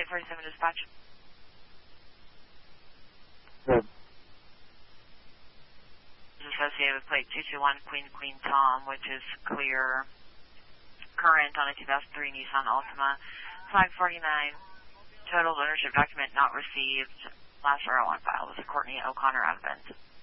547 dispatch. Good. Associated with plate 221 Queen Tom, which is clear. Current on a 2003 Nissan Altima. 549. Total ownership document not received. Last RO on file was Courtney O'Connor out of Bend.